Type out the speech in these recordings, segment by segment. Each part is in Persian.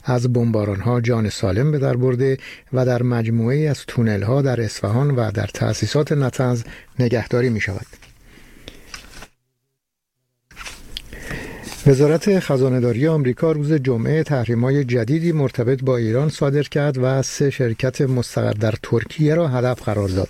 از بمباران‌ها جان سالم به در برده و در مجموعه‌ای از تونل‌ها در اصفهان و در تأسیسات نطنز نگهداری می‌شود. وزارت خزانه‌داری آمریکا روز جمعه تحریم‌های جدیدی مرتبط با ایران صادر کرد و 3 شرکت مستقر در ترکیه را هدف قرار داد.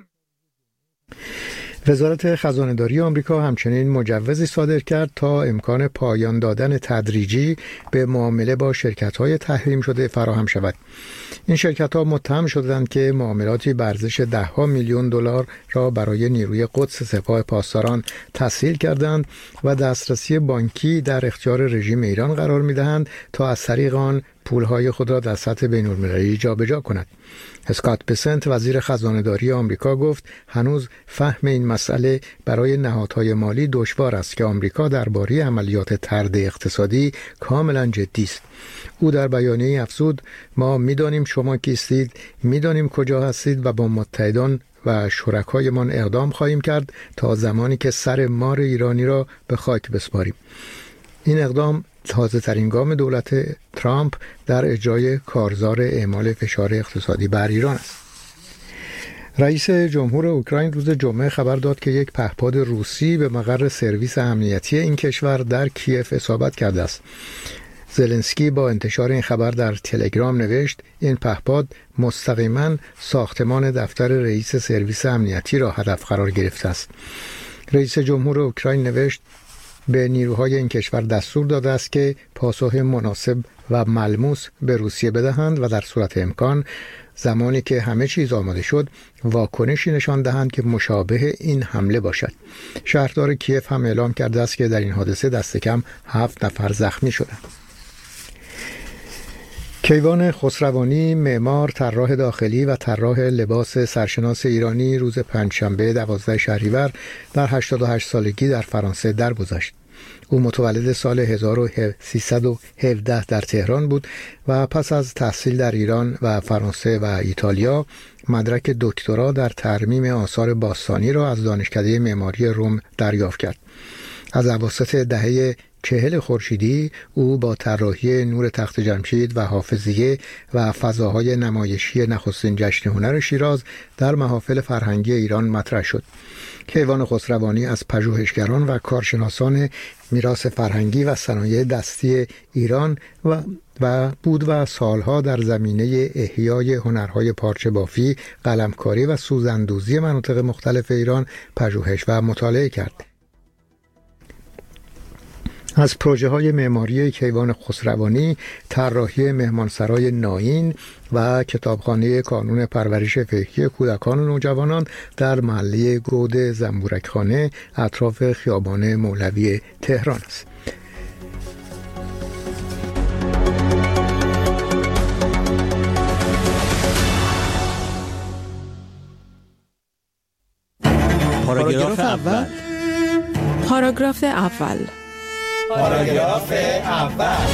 وزارت خزانه‌داری آمریکا همچنین مجوزی صادر کرد تا امکان پایان دادن تدریجی به معامله با شرکت‌های تحریم شده فراهم شود. این شرکت‌ها متهم شدند که معاملاتی به ارزش ده‌ها میلیون دلار را برای نیروی قدس سپاه پاسداران تسهیل کردند و دسترسی بانکی در اختیار رژیم ایران قرار می‌دهند تا از طریق آن پولهای خود را در سطح بین‌المللی جابجا کند. اسکات بسنت وزیر خزانه‌داری آمریکا گفت هنوز فهم این مسئله برای نهادهای مالی دشوار است که آمریکا درباره عملیات طرد اقتصادی کاملا جدی است. او در بیانیه‌ای افزود ما می‌دانیم شما کیستید، می‌دانیم کجا هستید و با متحدان و شرکایمان اقدام خواهیم کرد تا زمانی که سر مار ایرانی را به خاک بسپاریم. این اقدام تازه ترین گام دولت ترامپ در اجرای کارزار اعمال فشار اقتصادی بر ایران است. رئیس جمهور اوکراین روز جمعه خبر داد که یک پهپاد روسی به مقر سرویس امنیتی این کشور در کیف اصابت کرده است. زلنسکی با انتشار این خبر در تلگرام نوشت این پهپاد مستقیما ساختمان دفتر رئیس سرویس امنیتی را هدف قرار گرفته است. رئیس جمهور اوکراین نوشت به نیروهای این کشور دستور داده است که پاسخ مناسب و ملموس به روسیه بدهند و در صورت امکان زمانی که همه چیز آماده شد واکنشی نشان دهند که مشابه این حمله باشد. شهردار کیف هم اعلام کرده است که در این حادثه دست کم 7 نفر زخمی شدند. کیوان خسروانی، معمار، طراح داخلی و طراح لباس سرشناس ایرانی روز پنجشنبه 12 شهریور در 88 سالگی در فرانسه درگذشت. او متولد سال 1317 در تهران بود و پس از تحصیل در ایران و فرانسه و ایتالیا مدرک دکترا در ترمیم آثار باستانی را از دانشکده معماری روم دریافت کرد. از اواسط دهه 40 خورشیدی او با طراحی نور تخت جمشید و حافظیه و فضاهای نمایشی نخستین جشن هنر شیراز در محافل فرهنگی ایران مطرح شد. کیوان خسروانی از پژوهشگران و کارشناسان میراث فرهنگی و صنایع دستی ایران و بود و سالها در زمینه احیای هنرهای پارچه بافی، قلمکاری و سوزندوزی مناطق مختلف ایران پژوهش و مطالعه کرد. از پروژه‌های معماری کیوان خسروانی طراحی مهمانسرای ناین و کتابخانه کانون پرورش فکری کودکان و نوجوانان در محله گود زنبورکخانه اطراف خیابان مولوی تهران است. پاراگراف اول. پاراگراف اول. پاراگراف اول.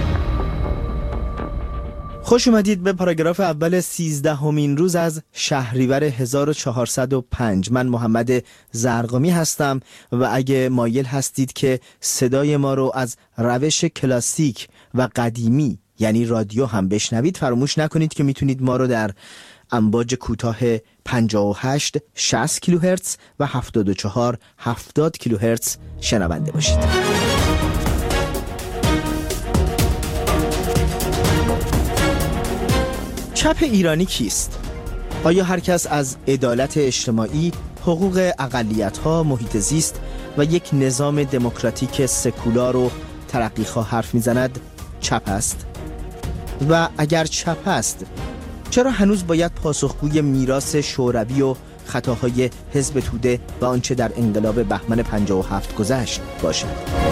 خوش اومدید به پاراگراف اول 13مین روز از شهریور 1405. من محمد زرقامی هستم و اگه مایل هستید که صدای ما رو از روش کلاسیک و قدیمی یعنی رادیو هم بشنوید فراموش نکنید که میتونید ما رو در امواج کوتاه 58 60 کیلوهرتز و 74 70 کیلوهرتز شنونده باشید. چپ ایرانی کیست؟ آیا هر کس از عدالت اجتماعی، حقوق اقلیت‌ها، محیط زیست و یک نظام دموکراتیک سکولار و ترقیخواه حرف میزند چپ است؟ و اگر چپ است چرا هنوز باید پاسخگوی میراث شوروی و خطاهای حزب توده و آنچه در انقلاب بهمن 57 گذشت باشد؟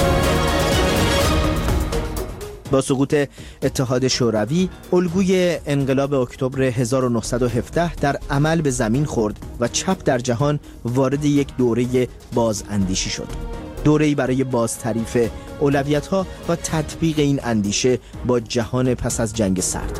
با سقوط اتحاد شوروی، الگوی انقلاب اکتبر 1917 در عمل به زمین خورد و چپ در جهان وارد یک دوره بازاندیشی شد. دوره‌ای برای بازتعریف اولویت‌ها و تطبیق این اندیشه با جهان پس از جنگ سرد.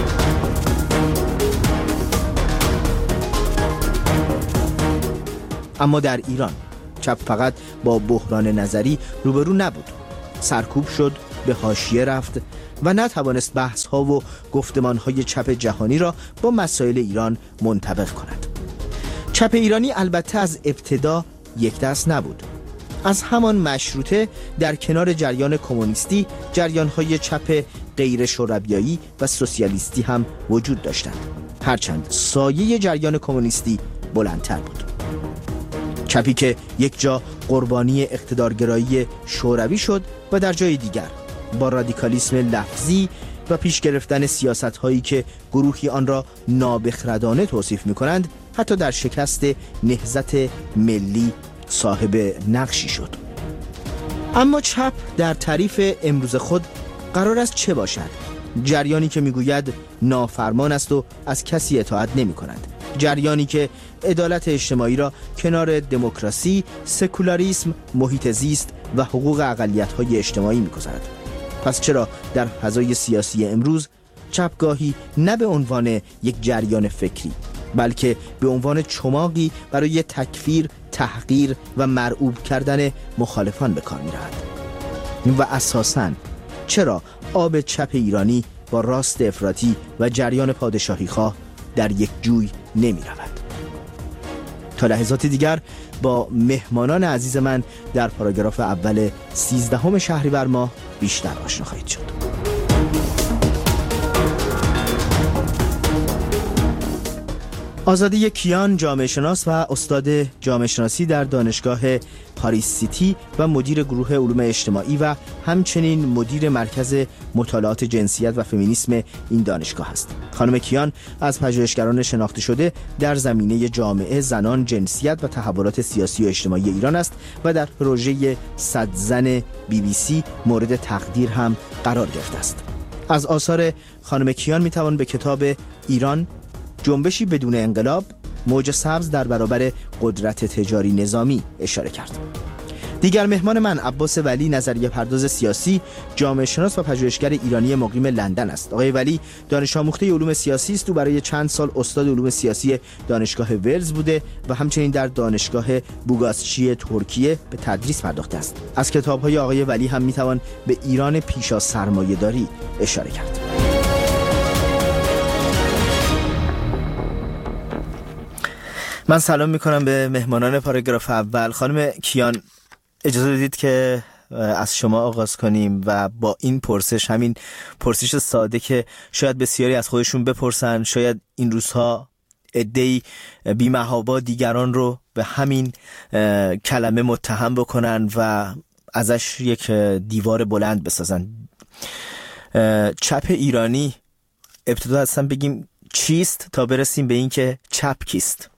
اما در ایران چپ فقط با بحران نظری روبرو نبود. سرکوب شد، به حاشیه رفت و نتوانست بحث‌ها و گفتمان‌های چپ جهانی را با مسائل ایران منطبق کند. چپ ایرانی البته از ابتدا یک دست نبود. از همان مشروطه در کنار جریان کمونیستی جریان‌های چپ غیر شورویایی و سوسیالیستی هم وجود داشتند، هرچند سایه جریان کمونیستی بلندتر بود. چپی که یک جا قربانی اقتدارگرایی شوروی شد و در جای دیگر با رادیکالیسم لفظی و پیش گرفتن سیاست‌هایی که گروهی آن را نابخردانه توصیف می‌کنند حتی در شکست نهضت ملی صاحب نقشی شد. اما چپ در تعریف امروز خود قرار است چه باشد؟ جریانی که میگوید نافرمان است و از کسی اطاعت نمی کند. جریانی که عدالت اجتماعی را کنار دموکراسی، سکولاریسم، محیط زیست و حقوق اقلیت‌های اجتماعی می‌گذارد. پس چرا در فضای سیاسی امروز چپگاهی نه به عنوان یک جریان فکری بلکه به عنوان چماقی برای تکفیر، تحقیر و مرعوب کردن مخالفان به کار می‌رود؟ و اساساً چرا آب چپ ایرانی با راست افراطی و جریان پادشاهی خواه در یک جوی نمی رود؟ تا لحظات دیگر با مهمانان عزیز من در پاراگراف اول 13 شهریور ماه بیشتر آشنا خواهید شد. آزادی کیان، جامعه شناس و استاد جامعه شناسی در دانشگاه پاریس سیتی و مدیر گروه علوم اجتماعی و همچنین مدیر مرکز مطالعات جنسیت و فمینیسم این دانشگاه است. خانم کیان از پژوهشگران شناخته شده در زمینه جامعه، زنان، جنسیت و تحولات سیاسی و اجتماعی ایران است و در پروژه 100 زن BBC مورد تقدیر هم قرار گرفته است. از آثار خانم کیان میتوان به کتاب ایران جنبشی بدون انقلاب، موج سبز در برابر قدرت تجاری نظامی اشاره کرد. دیگر مهمان من عباس ولی، نظریه پرداز سیاسی، جامعه شناس و پژوهشگر ایرانی مقیم لندن است. آقای ولی دانش آموخته علوم سیاسی است و برای چند سال استاد علوم سیاسی دانشگاه ولز بوده و همچنین در دانشگاه بوگازچی ترکیه به تدریس پرداخته است. از کتاب‌های آقای ولی هم میتوان به ایران پیش از سرمایه‌داری اشاره کرد. من سلام میکنم به مهمانان پاراگراف اول. خانم کیان، اجازه بدید که از شما آغاز کنیم و با این پرسش، همین پرسش ساده که شاید بسیاری از خودشون بپرسن، شاید این روزها عده‌ای بی‌محابا دیگران رو به همین کلمه متهم بکنن و ازش یک دیوار بلند بسازن. چپ ایرانی، ابتدا اصلا بگیم چیست تا برسیم به این که چپ کیست؟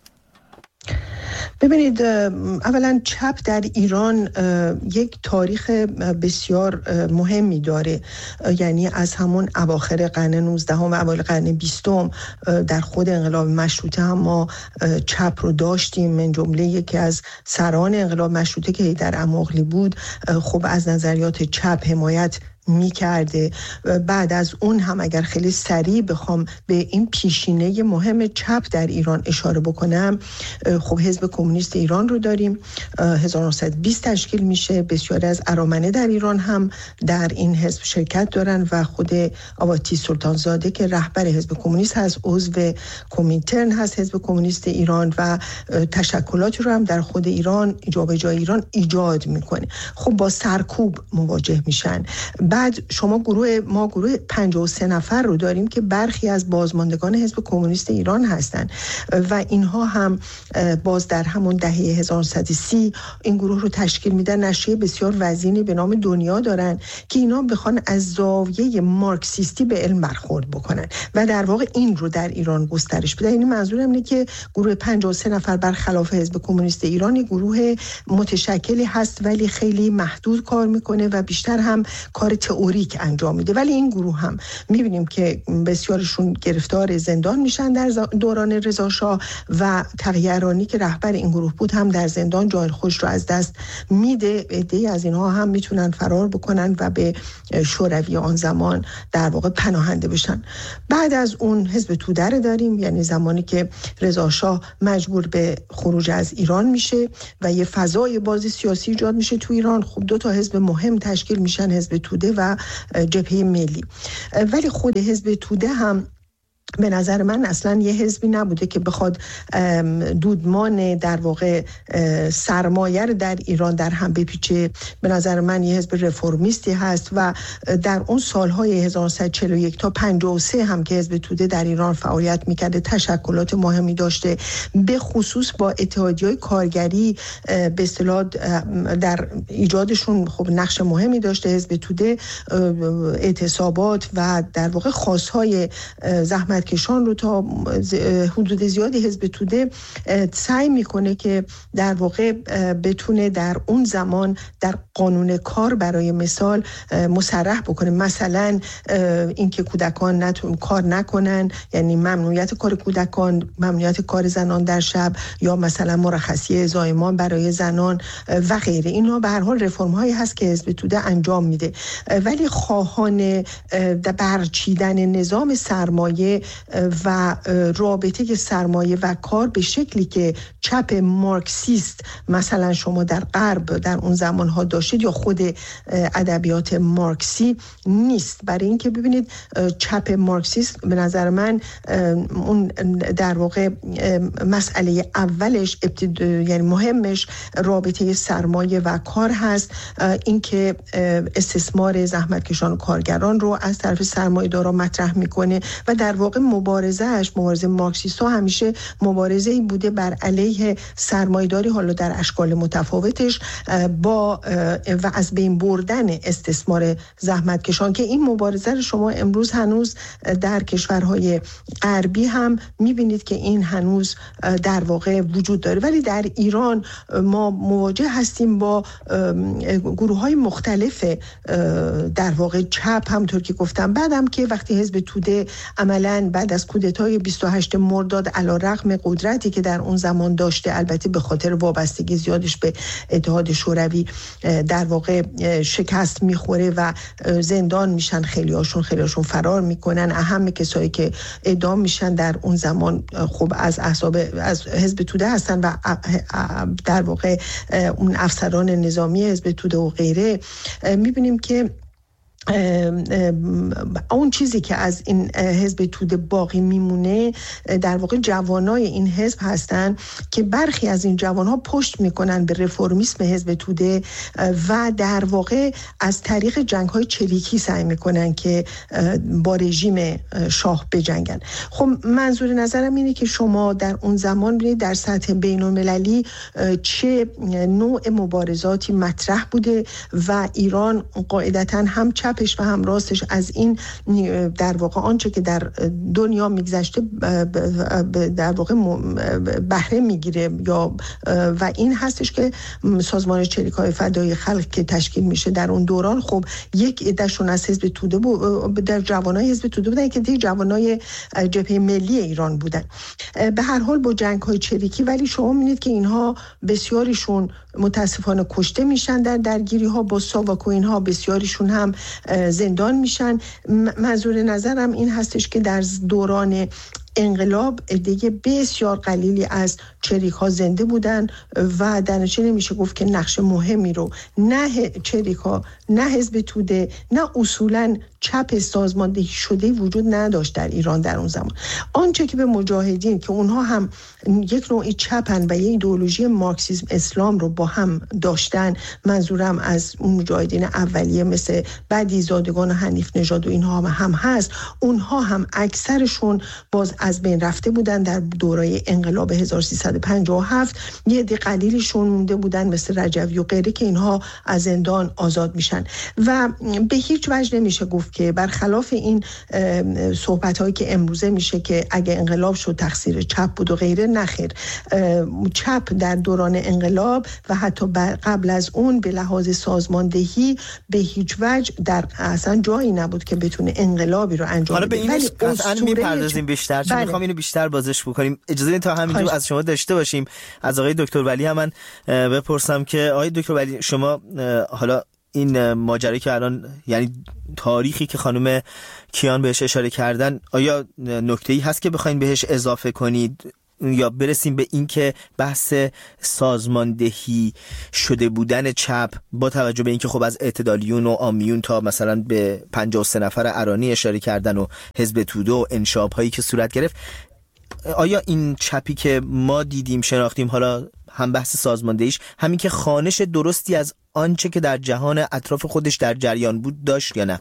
ببینید، اولا چپ در ایران یک تاریخ بسیار مهمی داره. یعنی از همون اواخر قرن 19 و اوایل قرن 20 در خود انقلاب مشروطه هم ما چپ رو داشتیم. من جمله یکی از سران انقلاب مشروطه که در اماغلی بود خب از نظریات چپ حمایت می کرده. بعد از اون هم اگر خیلی سریع بخوام به این پیشینه مهم چپ در ایران اشاره بکنم، خب حزب کمونیست ایران رو داریم، 1920 تشکیل میشه. بسیاری از ارامنه در ایران هم در این حزب شرکت دارن و خود آواتی سلطانزاده که رهبر حزب کمونیست هست عضو کمیترن هست حزب کمونیست ایران و تشکلاتی رو هم در خود ایران جابجایی ایران ایجاد میکنه. خب با سرکوب مواجه میشن. بعد شما ما گروه 53 نفر رو داریم که برخی از بازماندگان حزب کمونیست ایران هستند و اینها هم باز در همون دهه 1930 این گروه رو تشکیل میدن. نشریه بسیار وزینی به نام دنیا دارن که اینا بخوان از زاویه مارکسیستی به علم برخورد بکنن و در واقع این رو در ایران گسترش بدن. یعنی منظورم اینه که گروه 53 نفر برخلاف حزب کمونیست ایران گروه متشکلی هست ولی خیلی محدود کار میکنه و بیشتر هم کار تئوریک انجام میده. ولی این گروه هم میبینیم که بسیارشون گرفتار زندان میشن در دوران رضا شاه و تقی‌رانی که رهبر این گروه بود هم در زندان جای خودش رو از دست میده. عده‌ای از اینها هم میتونن فرار بکنن و به شوروی آن زمان در واقع پناهنده بشن. بعد از اون حزب توده رو داریم، یعنی زمانی که رضا شاه مجبور به خروج از ایران میشه و یه فضای بازی سیاسی ایجاد میشه تو ایران. خب دو تا حزب مهم تشکیل میشن، حزب توده و جبهه ملی. ولی خود حزب توده هم به نظر من اصلا یه حزبی نبوده که بخواد دودمان در واقع سرمایه در ایران در هم بپیچه. به نظر من یه حزب رفرمیستی هست و در اون سالهای 1941 تا 53 هم که حزب توده در ایران فعالیت میکرده تشکلات مهمی داشته، به خصوص با اتحادیه‌های کارگری به اصطلاح در ایجادشون خب نقش مهمی داشته. حزب توده اعتصابات و در واقع خواستهای زحمتکشان رو تا حدود زیادی حزب توده سعی میکنه که در واقع بتونه در اون زمان در قانون کار برای مثال مصرح بکنه، مثلا اینکه کودکان کار نکنن، یعنی ممنوعیت کار کودکان، ممنوعیت کار زنان در شب، یا مثلا مرخصی زایمان برای زنان و غیره. اینا به هر حال رفرم هایی هست که حزب توده انجام میده. ولی خواهان برچیدن نظام سرمایه و رابطه سرمایه و کار به شکلی که چپ مارکسیست مثلا شما در غرب در اون زمانها داشتید یا خود ادبیات مارکسی نیست. برای اینکه ببینید چپ مارکسیست به نظر من اون در واقع مسئله اولش یعنی مهمش رابطه سرمایه و کار هست، اینکه استثمار زحمتکشان و کارگران رو از طرف سرمایه‌دارا مطرح میکنه و در واقع مبارزه مارکسیست ها همیشه مبارزه‌ای بوده بر علیه سرمایه‌داری، حالا در اشکال متفاوتش، با و از بین بردن استثمار زحمتکشان، که این مبارزه رو شما امروز هنوز در کشورهای غربی هم می‌بینید که این هنوز در واقع وجود داره. ولی در ایران ما مواجه هستیم با گروه‌های مختلف در واقع چپ، همونطور که گفتم. بعدم که وقتی حزب توده عملاً بعد از کودتای 28 مرداد علیرغم قدرتی که در اون زمان داشته، البته به خاطر وابستگی زیادش به اتحاد شوروی، در واقع شکست میخوره و زندان میشن، خیلیاشون فرار میکنن. اهم کسایی که اعدام میشن در اون زمان خب از حزب توده هستن و در واقع اون افسران نظامی حزب توده و غیره. میبینیم که اون چیزی که از این حزب توده باقی میمونه در واقع جوانای این حزب هستن که برخی از این جوانها پشت میکنن به رفرمیسم حزب توده و در واقع از طریق جنگ‌های چریکی سعی میکنن که با رژیم شاه بجنگن. خب منظور نظرم اینه که شما در اون زمان ببینید در سطح بین‌المللی چه نوع مبارزاتی مطرح بوده و ایران قاعدتاً هم چپش و هم راستش از این در واقع آنچه که در دنیا میگذشته در واقع بهره میگیره، یا و این هستش که سازمان چریک‌های فدای خلق که تشکیل میشه در اون دوران، خب یک عده‌شون از حزب توده در جوانای حزب توده بودن که دیگه جوانای جبهه ملی ایران بودن. به هر حال با جنگ‌های چریکی، ولی شما می‌بینید که اینها بسیاریشون متاسفانه کشته میشن در درگیری‌ها با ساواک و اینها، بسیاریشون هم زندان میشن. منظور نظرم این هستش که در دوران انقلاب دیگه بسیار قلیلی از چریک ها زنده بودن و در نتیجه نمیشه گفت که نقش مهمی رو نه چریک ها، نه حزب توده، نه اصولاً چپ سازماندهی شده وجود نداشت در ایران در اون زمان. آنچه که به مجاهدین که اونها هم یک نوعی چپن و یک ایدئولوژی مارکسیسم اسلام رو با هم داشتن، منظورم از اون مجاهدین اولیه مثل بدیزادگان و حنیف نژاد و اینها هم هست، اونها هم اکثرشون باز از بین رفته بودن در دوره انقلاب 1357. یه عده قلیلیشون مونده بودن مثل رجوی و غیره که اینها از زندان آزاد میشن و به هیچ وجه نمیشه گفت که برخلاف این صحبت‌هایی که امروزه میشه که اگه انقلاب شد تقصیر چپ بود و غیره، نخیر. چپ در دوران انقلاب و حتی قبل از اون به لحاظ سازماندهی به هیچ وجه در اصلا جایی نبود که بتونه انقلابی رو انجام بده. حالا به این قطعاً میپردازیم بیشتر، چون میخوام اینو بیشتر بازش بکنیم. اجازه بدید تا همینجا از شما داشته باشیم. از آقای دکتر ولی هم من بپرسم که آقای دکتر ولی، شما حالا این ماجرایی که الان، یعنی تاریخی که خانم کیان بهش اشاره کردن، آیا نکته‌ای هست که بخواید بهش اضافه کنید؟ یا برسیم به این که بحث سازماندهی شده بودن چپ با توجه به اینکه خب از اعتدالیون و عامیون تا مثلا به 53 نفر ارانی اشاره کردن و حزب توده و انشاب هایی که صورت گرفت، آیا این چپی که ما دیدیم شناختیم، حالا هم بحث سازماندهیش، همین که خوانش درستی از آنچه که در جهان اطراف خودش در جریان بود داشت یا نه؟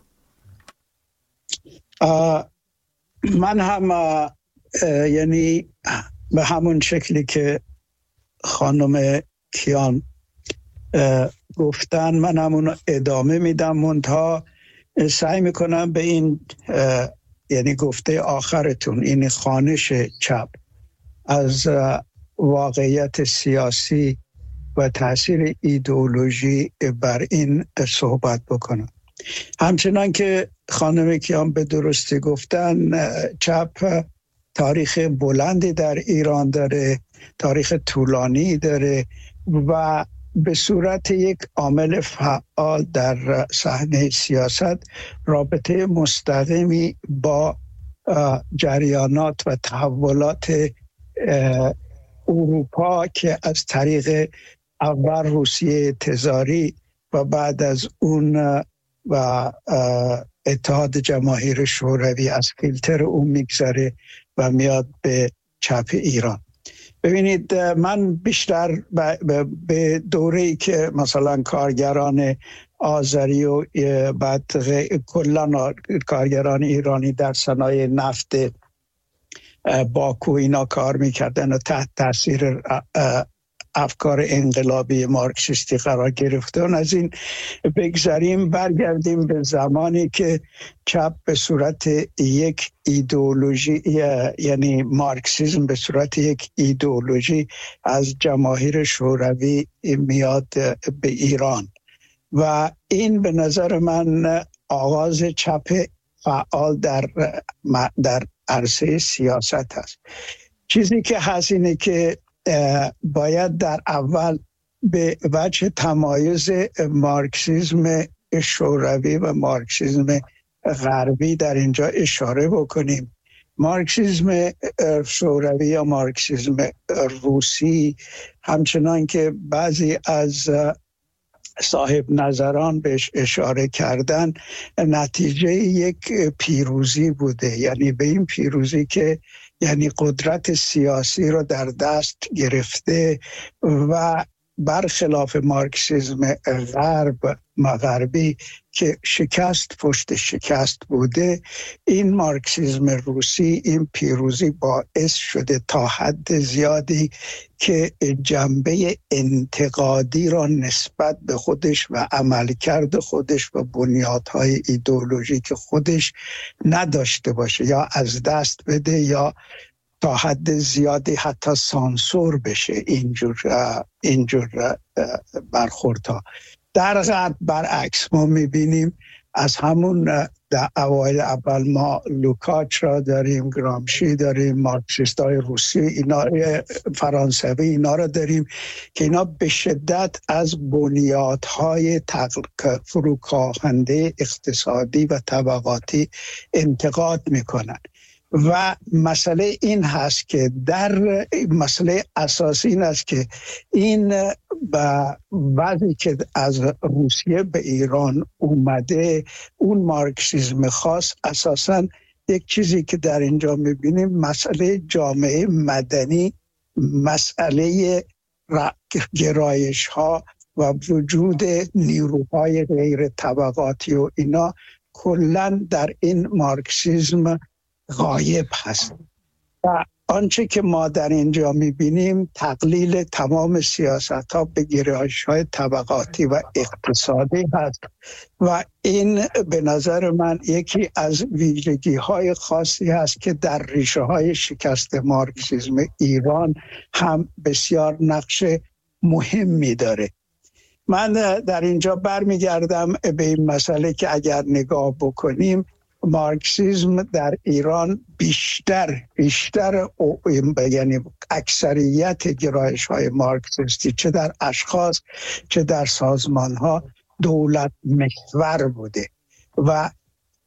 من هم یعنی به همون شکلی که خانم کیان گفتن من همون ادامه میدم، منتها سعی میکنم به این یعنی گفته آخرتون، این خوانش چپ از واقعیت سیاسی و تاثیر ایدئولوژی بر این صحبت بکنم. همچنان که خانم کیان به درستی گفتن، چپ تاریخ بلندی در ایران داره، تاریخ طولانی داره و به صورت یک عامل فعال در صحنه سیاست رابطه مستقیمی با جریانات و تحولات اروپا که از طریق اول روسیه تزاری و بعد از اون و اتحاد جماهیر شوروی از فیلتر اون میگذره و میاد به چپ ایران. ببینید من بیشتر به دوره‌ای که مثلا کارگران آذری و بعد کلا کارگران ایرانی در صنایع نفت باکو اینا کار میکردن و تحت تاثیر افکار انقلابی مارکسیستی قرار گرفتن، از این بگذاریم برگردیم به زمانی که چپ به صورت یک ایدئولوژی، یعنی مارکسیسم به صورت یک ایدئولوژی از جماهیر شوروی میاد به ایران و این به نظر من آغاز چپ فعال در عرصه سیاست هست. چیزی که هست اینه که باید در اول به وجه تمایز مارکسیسم شوروی و مارکسیسم غربی در اینجا اشاره بکنیم. مارکسیسم شوروی یا مارکسیسم روسی، همچنان که بعضی از صاحب نظران بهش اشاره کردن، نتیجه یک پیروزی بوده، یعنی به این پیروزی که یعنی قدرت سیاسی رو در دست گرفته و برخلاف مارکسیسم غربی که شکست پشت شکست بوده، این مارکسیسم روسی این پیروزی باعث شده تا حد زیادی که جنبه انتقادی را نسبت به خودش و عملکرد خودش و بنیادهای ایدئولوژیک خودش نداشته باشه یا از دست بده یا تا حد زیادی حتی سانسور بشه. اینجور برخوردها در غرب برعکس ما میبینیم. از همون در اوایل اول ما لوکاچ را داریم، گرامشی داریم، مارکسیست های روسی اینا، فرانسوی اینا را داریم که اینا به شدت از بنیادهای فروکاهنده اقتصادی و طبقاتی انتقاد میکنن و مسئله این هست که در مسئله اساسی این است که این وضعی که از روسیه به ایران اومده، اون مارکسیسم خاص، اساساً یک چیزی که در اینجا میبینیم مسئله جامعه مدنی، مسئله گرایش ها و وجود نیروهای غیر طبقاتی و اینا کلاً در این مارکسیسم غایب هست و آنچه که ما در اینجا میبینیم تقلیل تمام سیاست ها به گرایش‌های طبقاتی و اقتصادی هست و این به نظر من یکی از ویژگی های خاصی هست که در ریشه های شکست مارکسیسم ایران هم بسیار نقش مهمی داره. من در اینجا برمیگردم به این مسئله که اگر نگاه بکنیم مارکسیسم در ایران بیشتر یعنی اکثریت گرایش های مارکسیستی چه در اشخاص چه در سازمان ها دولت محور بوده و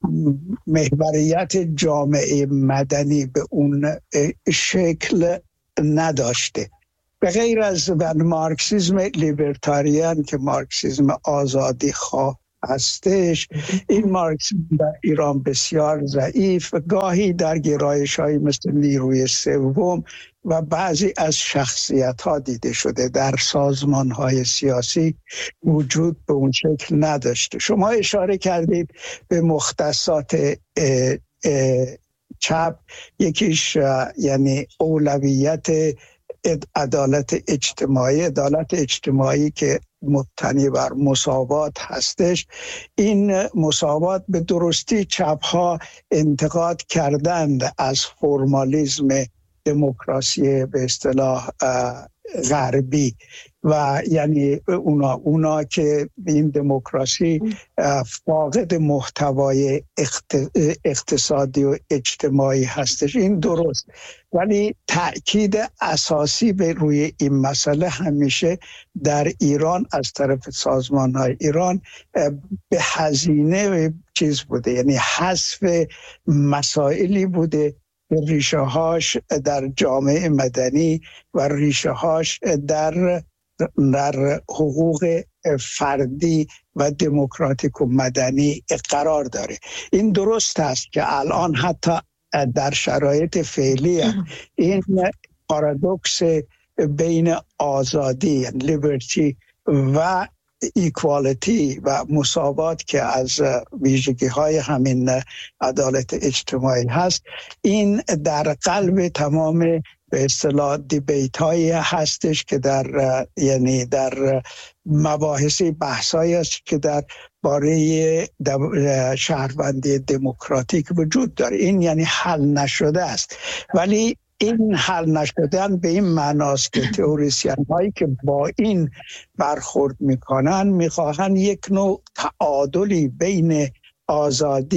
محوریت جامعه مدنی به اون شکل نداشته. به غیر از مارکسیسم لیبرتاریان که مارکسیسم آزادی خواه هستش، این مارکسیسم در ایران بسیار ضعیف، گاهی در گرایش‌هایی مثل نیروی سوم و بعضی از شخصیت‌ها دیده شده، در سازمان‌های سیاسی وجود به اون شکل نداشته. شما اشاره کردید به مختصات چپ، یکیش یعنی اولویت عدالت اجتماعی که مبتنی بر مساوات هستش. این مساوات به درستی چپ‌ها انتقاد کردند از فرمالیسم دموکراسی به اصطلاح غربی و یعنی اونا که این دموکراسی فاقد محتوای اقتصادی و اجتماعی هستش. این درست، ولی تأکید اساسی به روی این مسئله همیشه در ایران از طرف سازمان‌های ایران به هزینه چیز بوده، یعنی حذف مسائلی بوده ریشه هاش در جامعه مدنی و ریشه هاش در حقوق فردی و دموکراتیک و مدنی قرار داره. این درست است که الان حتی در شرایط فعلی این پارادوکس بین آزادی لیبرتی و ایکوالیتی و مساوات که از ویژگی های همین عدالت اجتماعی هست، این در قلب تمام به اصطلاح دیبیت های هستش که یعنی در مباحثی بحثایی است که در باره شهروندی دموکراتیک وجود داره. این یعنی حل نشده است، ولی این حل نشدن به این معناست که تئوریسین هایی که با این برخورد میکنن میخواهن یک نوع تعادلی بین آزادی